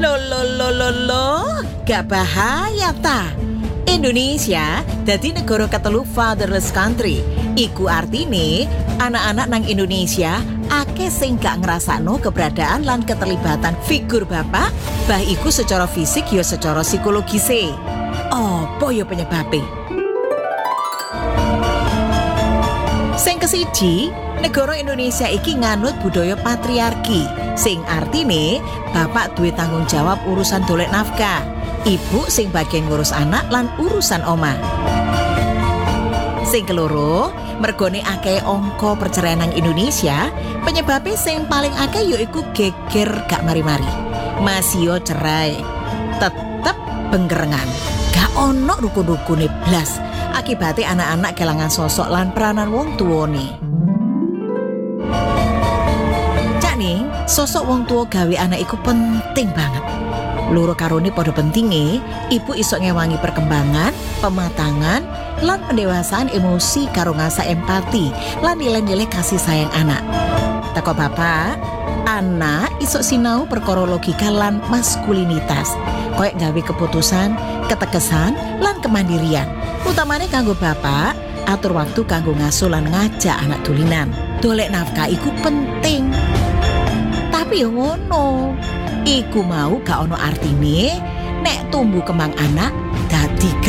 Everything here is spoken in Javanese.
Lo, gak bahaya ta? Indonesia dadi negara ketelu fatherless country. Iku artine anak-anak nang Indonesia akeh sing gak ngrasakno keberadaan lan keterlibatan figur bapak, bah iku secara fisik ya secara psikologise. Apa ya penyebabe? Sing kesiji, negara Indonesia iki nganut budaya patriarki, sing artine bapak duwe tanggung jawab urusan dolek nafkah, ibu sing bagian ngurus anak lan urusan omah. Sing keloro, mergone akeh angka perceraian nang Indonesia, penyebabnya sing paling akeh yaiku geger gak mari-mari. Masih cerai, tetep benggerengan, gak ono rukun-rukune blas. Akibatnya anak-anak kelangan sosok lan peranan wong tuwane. Cak ning, sosok wong tua gawe anak iku penting banget. Loro karone padha pentinge, ibu iso ngewangi perkembangan, pematangan, lan pendewasaan emosi karo ngasah empati, lan nilai-nilai kasih sayang anak. Teko bapak, anak iso sinau perkara logika lan maskulinitas, koyek gawe keputusan, ketegesan, lan kemandirian. Utamane kanggo bapak, atur waktu kanggo ngasuh lan ngajak anak tulinan. Dolek nafkah iku penting. Tapi yo ngono, iku mau gak ono artine nek tumbuh kembang anak dadi